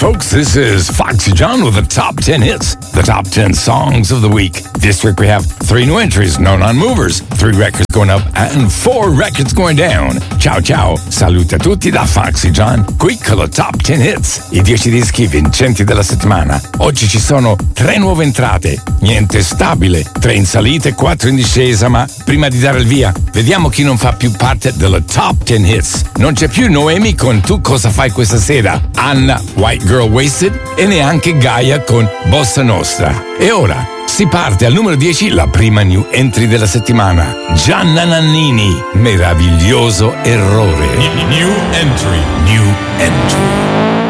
folks. This is Foxy John with the top 10 hits, the top 10 songs of the week. This week we have 3 new entries, no non-movers, 3 records going up and 4 records going down. Ciao ciao, saluta tutti da Foxy John, qui con la top 10 hits, i 10 dischi vincenti della settimana. Oggi ci sono 3 nuove entrate, niente stabile, 3 in salita e 4 in discesa, ma prima di dare il via, vediamo chi non fa più parte della top 10 hits. Non c'è più Noemi con Tu cosa fai questa sera, Anna White Girl Wasted e neanche Gaia con Bossa Nostra. E ora si parte al numero 10, la prima new entry della settimana, Gianna Nannini, Meraviglioso errore. New entry.